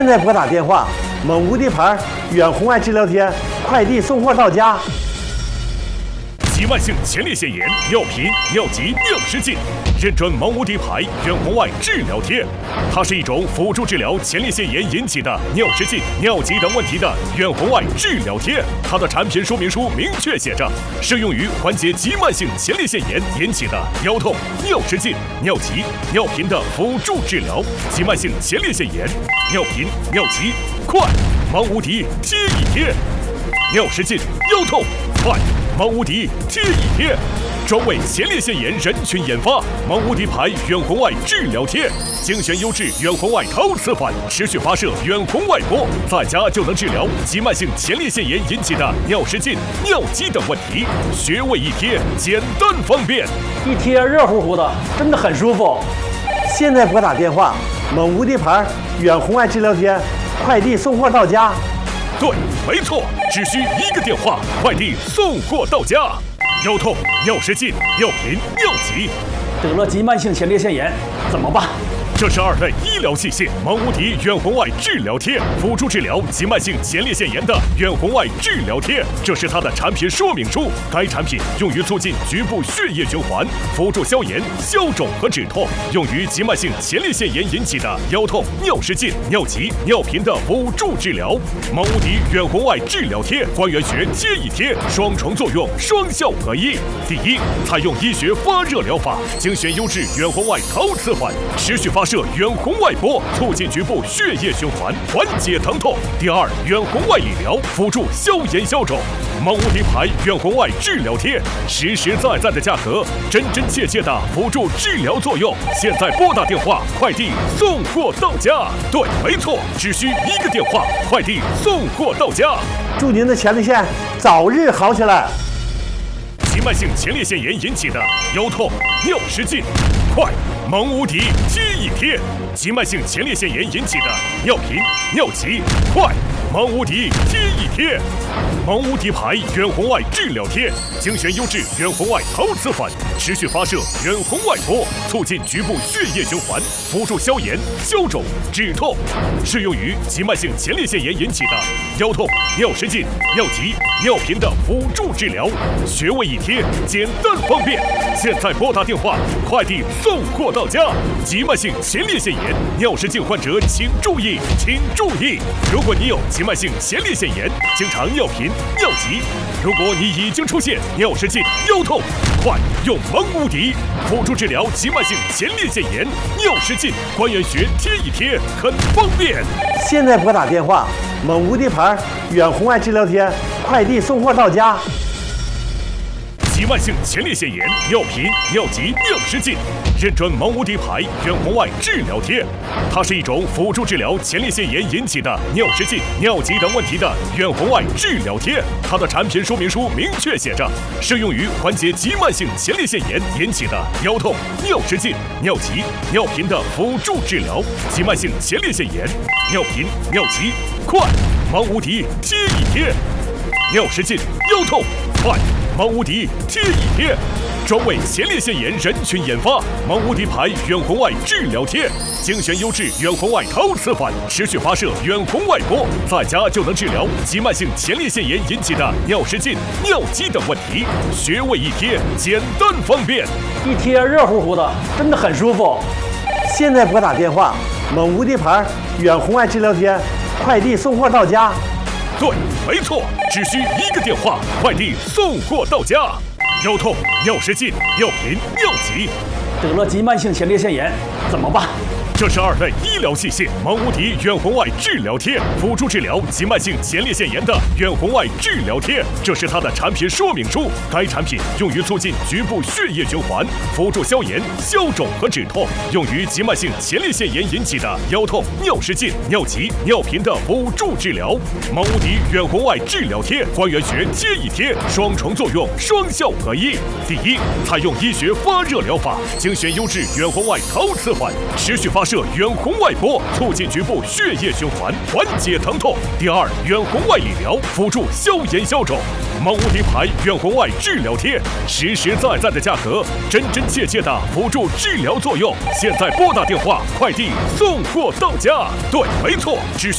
现在拨打电话，蒙无敌牌远红外治疗贴快递送货到家。 急慢性前列腺炎、尿频、尿急、尿失禁，认准蒙无敌牌远红外治疗贴。它是一种辅助治疗前列腺炎引起的尿失禁、尿急等问题的远红外治疗贴。它的产品说明书明确写着，适用于缓解急慢性前列腺炎引起的腰痛、尿失禁、尿急、尿频的辅助治疗。急慢性前列腺炎、尿频、尿急，快！蒙无敌贴一贴。尿失禁、腰痛，快！蒙无敌贴一贴，专为前列腺炎人群研发。蒙无敌牌远红外治疗贴，精选优质远红外陶瓷反持续发射远红外波，在家就能治疗急慢性前列腺炎引起的尿失禁、尿急等问题。穴位一贴，简单方便， 一贴热乎乎的，真的很舒服。 现在拨打电话，蒙无敌牌远红外治疗贴快递送货到家。 对，没错，只需一个电话，快递送货到家。腰痛、尿失禁、尿频、尿急， 得了急慢性前列腺炎怎么办？ 这是2类医疗器械蒙无敌远红外治疗贴，辅助治疗急慢性前列腺炎的远红外治疗贴。这是它的产品说明书。该产品用于促进局部血液循环，辅助消炎、消肿和止痛，用于急慢性前列腺炎引起的腰痛、尿失禁、尿急、尿频的辅助治疗。蒙无敌远红外治疗贴，关元穴贴一贴，双重作用，双效合一。第一，采用医学发热疗法，精选优质远红外陶瓷环，持续发射远红外波，促进局部血液循环，缓解疼痛。第二，远红外理疗，辅助消炎消肿。蒙无敌牌远红外治疗贴，实实在在的价格，真真切切的辅助治疗作用。现在拨打电话，快递送货到家。对，没错，只需一个电话，快递送货到家。 祝您的前列腺早日好起来。 急慢性前列腺炎引起的腰痛、尿失禁，快！蒙无敌贴一贴。急慢性前列腺炎引起的尿频、尿急，快！蒙无敌贴一贴。蒙无敌牌远红外治疗贴，精选优质远红外陶瓷反，持续发射远红外波，促进局部血液循环，辅助消炎、消肿、止痛，适用于急慢性前列腺炎引起的腰痛、尿失禁、尿急、尿频的辅助治疗。穴位一贴，简单方便。现在拨打电话，快递送货到家。急慢性前列腺炎、尿失禁患者请注意，请注意！如果你有急慢性前列腺炎，经常尿频、尿急，如果你已经出现尿失禁、腰痛，快用蒙无敌辅助治疗急慢性前列腺炎、尿失禁，关元穴贴一贴，很方便。 现在拨打电话，蒙无敌牌远红外治疗贴快递送货到家。 急慢性前列腺炎、尿频、尿急、尿失禁，认准蒙无敌牌远红外治疗贴。它是一种辅助治疗前列腺炎引起的尿失禁、尿急等问题的远红外治疗贴。它的产品说明书明确写着，适用于缓解急慢性前列腺炎引起的腰痛、尿失禁、尿急、尿频的辅助治疗。急慢性前列腺炎、尿频、尿急，快！蒙无敌贴一贴。尿失禁、腰痛，快！蒙无敌贴一贴，专为前列腺炎人群研发。蒙无敌牌远红外治疗贴，精选优质远红外陶瓷反，持续发射远红外波，在家就能治疗急慢性前列腺炎引起的尿失禁、尿急等问题。穴位一贴，简单方便， 一贴热乎乎的，真的很舒服。 现在拨打电话，蒙无敌牌远红外治疗贴快递送货到家。 对，没错，只需一个电话，快递送货到家。腰痛、尿失禁、尿频、尿急， 得了急慢性前列腺炎怎么办？ 这是2类医疗器械蒙无敌远红外治疗贴，辅助治疗急慢性前列腺炎的远红外治疗贴。这是它的产品说明书。该产品用于促进局部血液循环，辅助消炎、消肿和止痛，用于急慢性前列腺炎引起的腰痛、尿失禁、尿急、尿频的辅助治疗。蒙无敌远红外治疗贴，关元穴贴一贴，双重作用，双效合一。第一，采用医学发热疗法，精选优质远红外陶瓷环，持续发射远红外波，促进局部血液循环，缓解疼痛。第二，远红外理疗，辅助消炎消肿。蒙无敌牌远红外治疗贴，实实在在的价格，真真切切的辅助治疗作用。现在拨打电话，快递送货到家。对，没错，只需